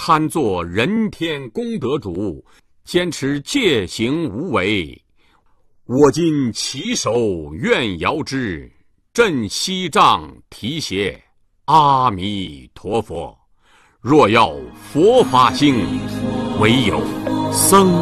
堪作人天功德主，坚持戒行无为。我今起手愿遥之，振西杖提携，阿弥陀佛。若要佛法兴，唯有僧